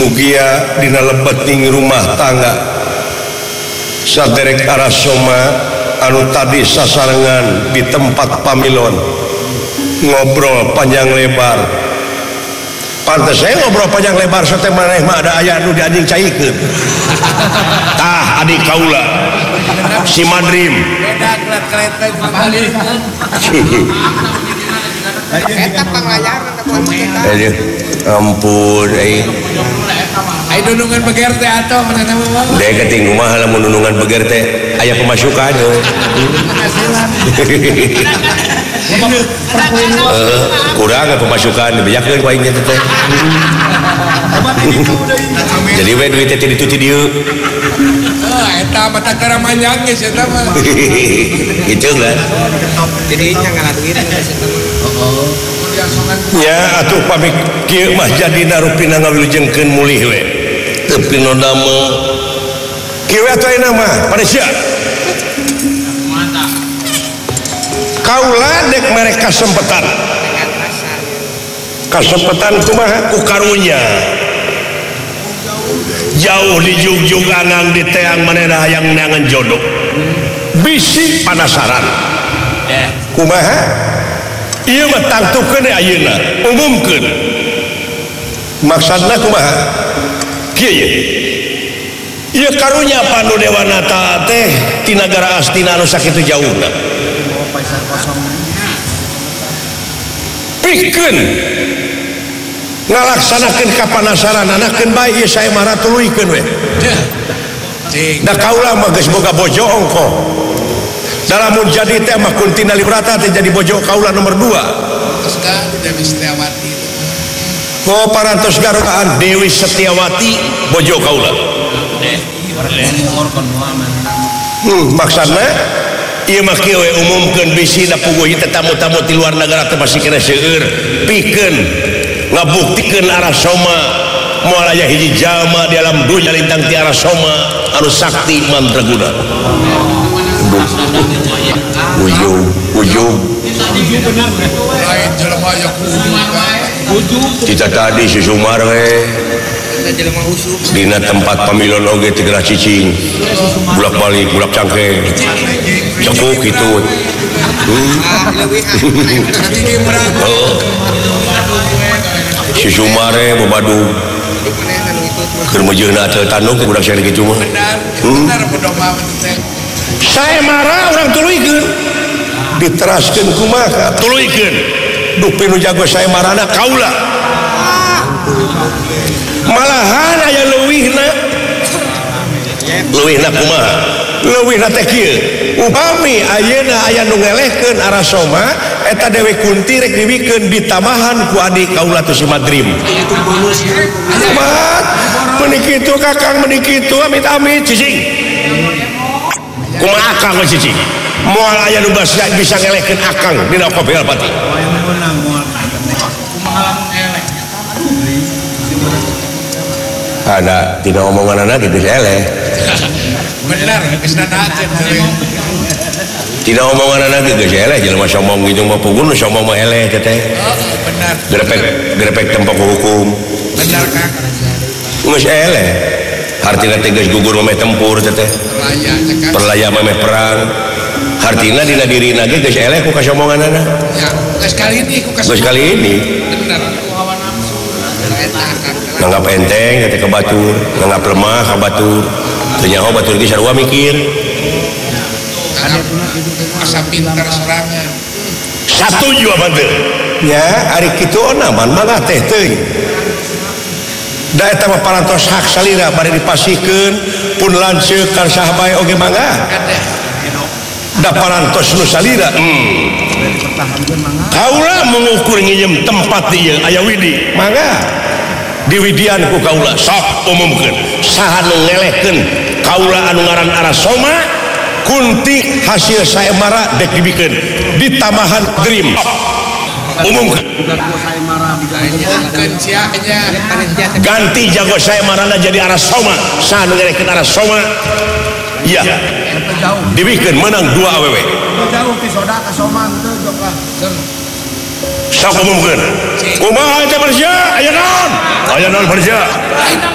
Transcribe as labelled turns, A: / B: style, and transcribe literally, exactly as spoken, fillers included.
A: mugia dina lebeting rumah tangga saderek arasoma anu tadi sasarengan di tempat pamilon ngobrol panjang lebar. Pantes saya ngobrol panjang lebar sote maneh mah ada aya nu dianjing caikeun. Tah adik kaula si Madrim.
B: Eta panglayaran
A: Aduh, ampun ai.
C: Ai nunungan beger teh atuh manehna mah.
A: Deh keting kumaha lamun nunungan beger teh aya pemasukan. Eh, kurang pemasukan dibejakeun ku aing teh. Jadi we duit teh di tuti dieu.
C: Ah, eta mah tak kara manjang geus eta mah.
A: Itu lah.
B: jadi nya ngaladuin
C: Oh.
A: Ya atuh pamik kieu mah jadina rupina ngawilujengkeun mulih we. Teu pino damel. Kieu atuh ayeuna mah pada sia. Kaula dek mere kasempatan. Kasempatan kumaha ku karunya. Jauh di jugjug angang di teang manehna hayang neangan jodoh. Bisi penasaran. Kumaha? Ieu mah tangtukeun ayeuna, umumkeun. Maksudna kumaha? Kieu ye. Ieu karunya panu dewanata teh ti nagara Astina anu sakitu jauhna. Pikeun ngalaksanakeun kapanasaran anakeun bae ieu sae mah tuluykeun we. Da kaula mah geus boga bojo ongko. Dalamun jadi teh mah Kuntina Librata teh jadi bojo kaula nomor dua.
C: Sekarang Dewi Setiawati.
A: Oh parantos garukaan Dewi Setiawati bojo kaula. Hmm, maksudna ieu mah kieu we umumkeun bisi da puguh ieu tamu-tamu ti luar negara teh masih kena seueur pikeun ngabuktikeun arasoma moal aya hiji jalma di alam dunya lintang ti arasoma anu sakti mandraguna. Ujung, ujung.
C: Lain jelema aya kudu.
A: Kita tadi si Sumar we
B: jelema usuk
A: dina tempat pamilon oge teu geura cicing. Bulak-balik, bulak cangkeng. Cepuk kitu. Oh. Si Sumar we bebadu. Keur meujeunna teu tandung ke budak sae kitu mah.
C: Benar pedomah teh.
A: Saya marah orang tuluykeun diteraskeun kumaha tuluykeun duh pinu jago saya marahna kaula malahan aya leuwihna leuwihna kumaha leuwihna teh kieu upami ayeuna aya nu ngelehkeun arasoma eta Dewi Kunti rek dibikeun ditamahan ku adik kaula teh si Madrim. Mat meuni kitu kakang meuni kitu amit-amit cicing. Kumaha akang we cicing moal aya nu bisa ngelehkeun akang dina Kopel Pati. Ada tina omonganna geus eleh.
C: Benar geus nanakeun teh.
A: Tina omonganna geus eleh jelema somong kitu mah pugun somong mah eleh teh.
C: Oh, benar.
A: Grepek grepek tempat hukum.
C: Benar Kang.
A: Geus eleh. Hartina teh geus gugur meh tempur teh.
C: Perlaya cekak.
A: Perlaya meh perang. Hartina dina dirina ge geus eleh ku kasomonganna.
C: Ya, geus kali ini ku
A: Geus kali ini
C: benar ku hawa nafsu. Eta Kang.
A: nganggap enteng teh ke batur, nganggap lemah ka batur. Teu nyaho batur ge sarua mikir.
C: Asa pintar sorangan.
A: Satuju apa teu? Ya, ari kitu onaman mangga teh teuing. Da eta mah parantos hak salira bari dipasihkeun pun lanceuk kan sahabae oge mangga. Da parantos nu salira. Hmm. Kaula mengukur nginjem tempat ieu aya widi, mangga. Di widian ku kaula sok umumkeun. Saha nu ngelehkeun kaula anu ngaran Arasoma Kunti hasil saemara dek dibikeun di tamahan Dream. Umumkeun. Ganti jago saya marana jadi Arasoma. Saha nu ngelehkeun Arasoma? Iya. Dibikeun menang dua awewe.
D: Jauh ti soda ka Soman teu jok lah.
A: Sok umumkeun. Kumaha teh Persya? Aya naon? Aya naon Persya?